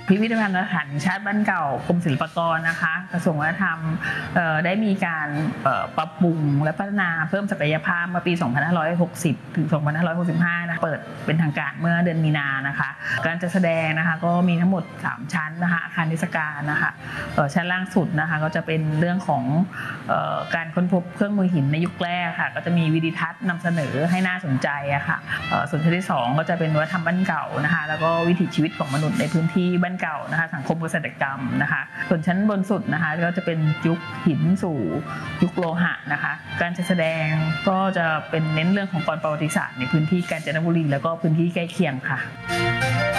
พิพิธภัณฑ์สถานแห่งชาติบ้านเก่ากรมศิลปากรนะคะกระทรวงวัฒนธรรมได้มีการปรับปรุงและพัฒนาเพิ่มศักยภาพเมื่อปี 2560 ถึง 2565 นะเปิดเป็นทางการเมื่อเดือนมีนานะคะการจัดแสดงนะคะก็มีทั้งหมด3ชั้นนะคะอาคารนิทรรศการนะคะชั้นล่างสุดนะคะก็จะเป็นเรื่องของการค้นพบเครื่องมือหินในยุคแรกค่ะก็จะมีวิดีทัศน์นำเสนอให้น่าสนใจอะค่ะส่วนชั้นที่2ก็จะเป็นวัฒนธรรมบ้านเก่านะคะแล้วก็วิถีชีวิตของมนุษย์ในพื้นที่บ้านเก่านะคะสังคมเกษตรกรรมนะคะส่วนชั้นบนสุดนะคะก็จะเป็นยุคหินสู่ยุคโลหะนะคะการจัดแสดงก็จะเป็นเน้นเรื่องของประวัติศาสตร์ในพื้นที่กาญจนบุรีแล้วก็พื้นที่ใกล้เคียงค่ะ